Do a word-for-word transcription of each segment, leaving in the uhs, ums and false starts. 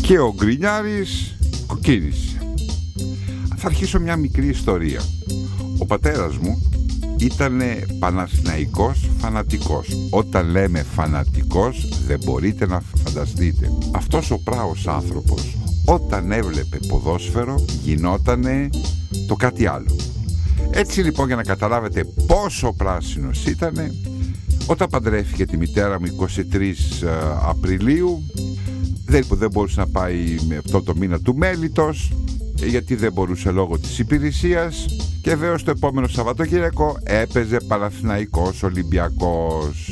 και ο Γκρινιάρης κοκκίνησε. Θα αρχίσω μια μικρή ιστορία. Ο πατέρας μου ήταν Παναθηναϊκός φανατικός. Όταν λέμε φανατικός, δεν μπορείτε να φανταστείτε. Αυτός ο πράος άνθρωπος, όταν έβλεπε ποδόσφαιρο, γινότανε το κάτι άλλο. Έτσι λοιπόν, για να καταλάβετε πόσο πράσινος ήτανε, όταν παντρεύτηκε τη μητέρα μου εικοστή τρίτη Απριλίου, δεν, δεν μπορούσε να πάει με αυτό το μήνα του μέλιτος, γιατί δεν μπορούσε λόγω της υπηρεσίας, και βέβαια το επόμενο Σαββατοκύριακο έπαιζε Παναθηναϊκός Ολυμπιακός.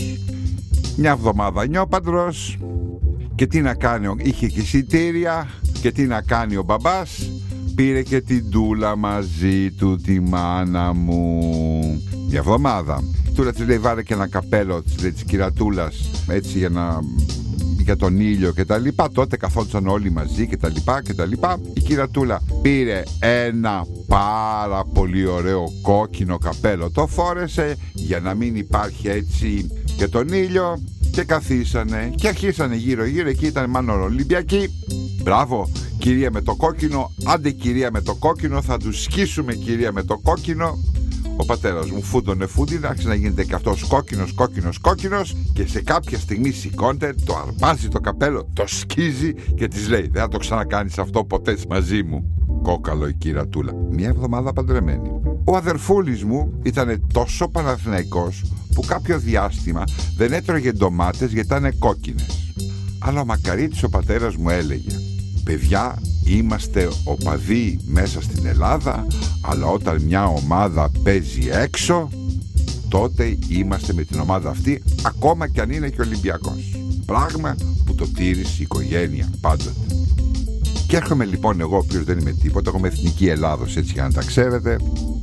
Μια εβδομάδα νιόπαντρος, και τι να κάνει, είχε και εισιτήρια, και τι να κάνει ο μπαμπάς, πήρε και την Τούλα μαζί του, τη μάνα μου. Μια εβδομάδα. Τούλα της λέει, βάλε και ένα καπέλο της, λέει, της κυρατούλας, έτσι για να... για τον ήλιο και τα λοιπά. Τότε καθόντουσαν όλοι μαζί και τα λοιπά και τα λοιπά. Η κυρατούλα πήρε ένα πάρα πολύ ωραίο κόκκινο καπέλο, το φόρεσε για να μην υπάρχει έτσι και τον ήλιο, και καθίσανε και αρχίσανε γύρω γύρω. Εκεί ήταν μάλλον Ολυμπιακοί. Μπράβο κυρία με το κόκκινο, άντε κυρία με το κόκκινο, θα του σκίσουμε κυρία με το κόκκινο. Ο πατέρας μου φούντωνε φούντι, άρχισε να γίνεται και αυτός κόκκινος, κόκκινος, κόκκινος, και σε κάποια στιγμή σηκώνεται, το αρπάζει το καπέλο, το σκίζει και της λέει, δεν θα το ξανακάνεις αυτό ποτέ μαζί μου. Κόκαλο η κυρατούλα. Μια εβδομάδα παντρεμένη. Ο αδερφούλης μου ήταν τόσο Παναθηναϊκός που κάποιο διάστημα δεν έτρωγε ντομάτες γιατί ήταν κόκκινες. Αλλά ο μακαρίτης ο πατέρας μου έλεγε, παιδιά, είμαστε οπαδοί μέσα στην Ελλάδα, αλλά όταν μια ομάδα παίζει έξω, τότε είμαστε με την ομάδα αυτή, ακόμα κι αν είναι και Ολυμπιακός. Πράγμα που το τήρησε η οικογένεια πάντοτε. Και έρχομαι λοιπόν εγώ, ο οποίος δεν είμαι τίποτα, εγώ είμαι εθνική Ελλάδος, έτσι για να τα ξέρετε,